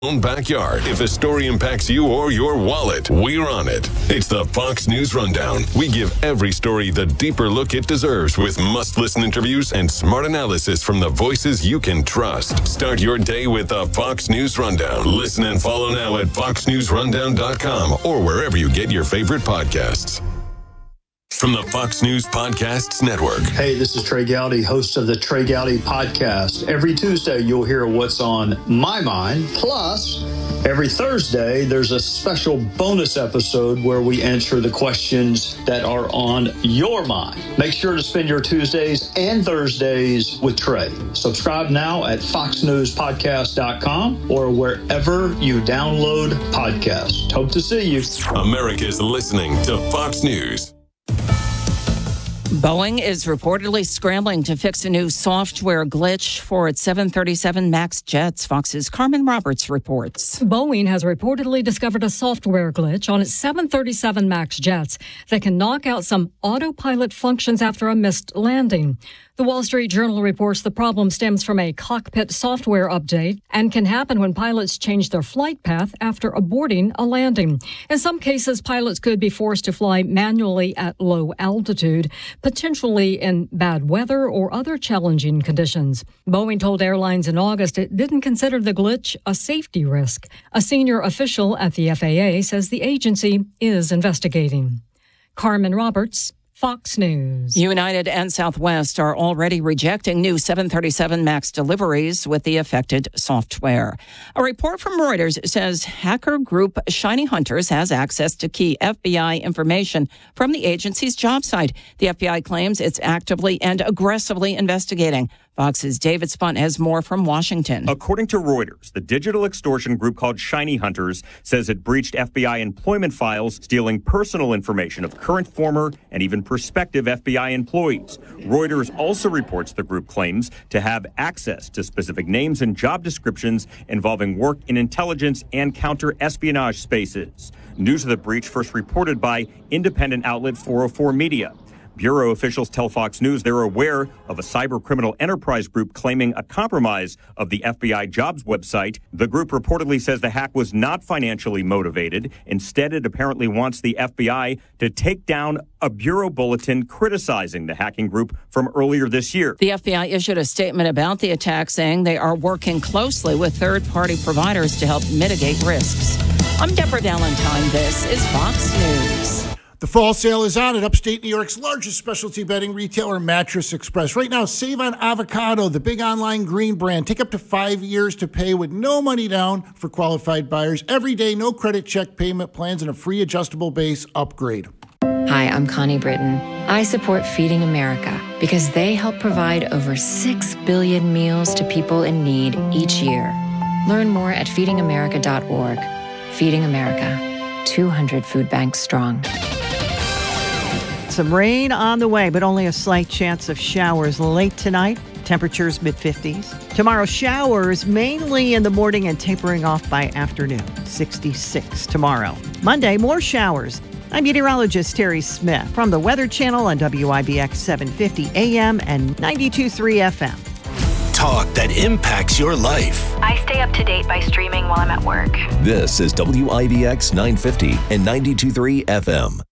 own backyard. If a story impacts you or your wallet, we're on it. It's the Fox News Rundown. We give every story the deeper look it deserves with must-listen interviews and smart analysis from the voices you can trust. Start your day with the Fox News Rundown. Listen and follow now at foxnewsrundown.com or wherever you get your favorite podcasts. From the Fox News Podcasts Network. Hey, this is Trey Gowdy, host of the Trey Gowdy Podcast. Every Tuesday, you'll hear what's on my mind. Plus, every Thursday, there's a special bonus episode where we answer the questions that are on your mind. Make sure to spend your Tuesdays and Thursdays with Trey. Subscribe now at foxnewspodcast.com or wherever you download podcasts. Hope to see you. America's listening to Fox News. Boeing is reportedly scrambling to fix a new software glitch for its 737 MAX jets. Fox's Carmen Roberts reports. Boeing has reportedly discovered a software glitch on its 737 MAX jets that can knock out some autopilot functions after a missed landing. The Wall Street Journal reports the problem stems from a cockpit software update and can happen when pilots change their flight path after aborting a landing. In some cases, pilots could be forced to fly manually at low altitude, potentially in bad weather or other challenging conditions. Boeing told airlines in August it didn't consider the glitch a safety risk. A senior official at the FAA says the agency is investigating. Carmen Roberts, Fox News. United and Southwest are already rejecting new 737 MAX deliveries with the affected software. A report from Reuters says hacker group Shiny Hunters has access to key FBI information from the agency's job site. The FBI claims it's actively and aggressively investigating. Fox's David Spunt has more from Washington. According to Reuters, the digital extortion group called Shiny Hunters says it breached FBI employment files, stealing personal information of current, former, and even prospective FBI employees. Reuters also reports the group claims to have access to specific names and job descriptions involving work in intelligence and counter-espionage spaces. News of the breach first reported by independent outlet 404 Media. Bureau officials tell Fox News they're aware of a cyber criminal enterprise group claiming a compromise of the FBI jobs website. The group reportedly says the hack was not financially motivated. Instead, it apparently wants the FBI to take down a bureau bulletin criticizing the hacking group from earlier this year. The FBI issued a statement about the attack saying they are working closely with third-party providers to help mitigate risks. I'm Deborah Valentine. This is Fox News. The fall sale is on at upstate New York's largest specialty bedding retailer, Mattress Express. Right now, save on Avocado, the big online green brand. Take up to 5 years to pay with no money down for qualified buyers. Every day, no credit check payment plans, and a free adjustable base upgrade. Hi, I'm Connie Britton. I support Feeding America because they help provide over 6 billion meals to people in need each year. Learn more at feedingamerica.org. Feeding America, 200 food banks strong. Some rain on the way, but only a slight chance of showers late tonight. Temperatures mid-50s. Tomorrow, showers mainly in the morning and tapering off by afternoon. 66 tomorrow. Monday, more showers. I'm meteorologist Terry Smith from the Weather Channel on WIBX 750 AM and 92.3 FM. Talk that impacts your life. I stay up to date by streaming while I'm at work. This is WIBX 950 and 92.3 FM.